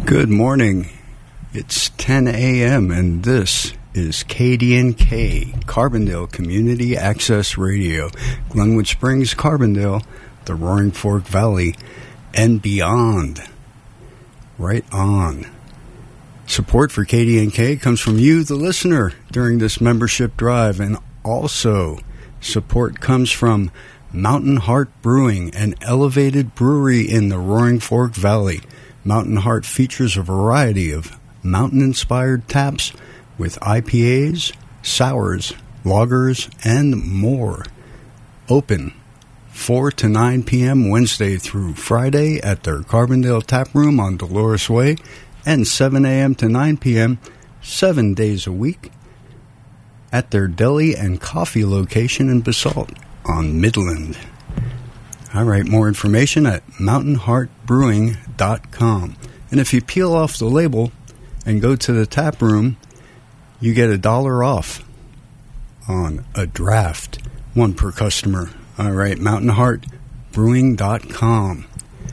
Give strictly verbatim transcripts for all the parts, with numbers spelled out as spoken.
Good morning. It's ten a.m. and this is K D N K, Carbondale Community Access Radio, Glenwood Springs, Carbondale, the Roaring Fork Valley, and beyond. Right on. Support for K D N K comes from you, the listener, during this membership drive, and also support comes from Mountain Heart Brewing, an elevated brewery in the Roaring Fork Valley. Mountain Heart features a variety of mountain-inspired taps with I P As, sours, lagers, and more. Open four to nine p.m. Wednesday through Friday at their Carbondale Tap Room on Dolores Way, and seven a.m. to nine p.m. seven days a week at their deli and coffee location in Basalt on Midland. All right, more information at mountain heart brewing dot com. And if you peel off the label and go to the tap room, you get a dollar off on a draft, one per customer. All right, mountain heart brewing dot com.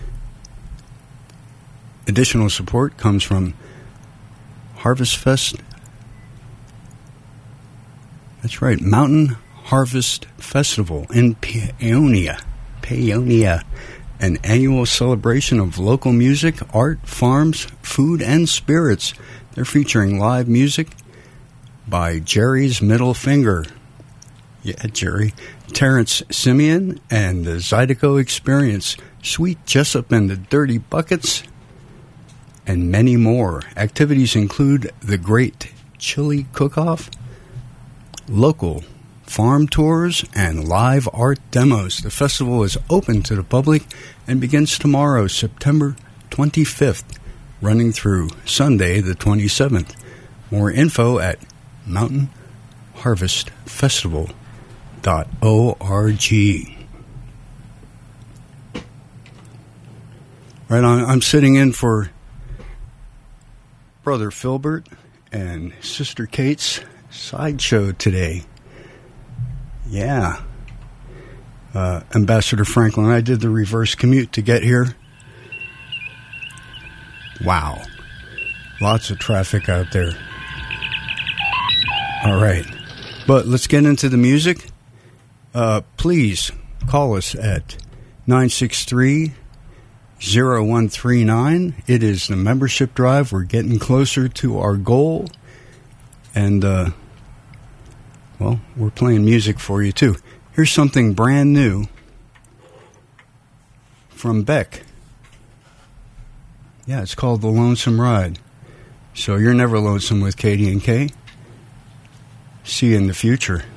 Additional support comes from Harvest Fest. That's right, Mountain Harvest Festival in Paonia. Paonia, an annual celebration of local music, art, farms, food, and spirits. They're featuring live music by Jerry's Middle Finger. Yeah, Jerry. Terrence Simeon and the Zydeco Experience, Sweet Jessup and the Dirty Buckets, and many more. Activities include the Great Chili Cook-Off, local farm tours, and live art demos. The festival is open to the public and begins tomorrow, September twenty-fifth, running through Sunday the twenty-seventh. More info at mountain harvest festival dot org. Right on, I'm sitting in for Brother Filbert and Sister Kate's sideshow today. Yeah. Uh, Ambassador Franklin, I did the reverse commute to get here. Wow. Lots of traffic out there. All right. But let's get into the music. Uh, please call us at nine six three, zero one three nine. It is the membership drive. We're getting closer to our goal. And, uh, well, we're playing music for you, too. Here's something brand new from Beck. Yeah, it's called The Lonesome Ride. So you're never lonesome with K D N K. See you in the future.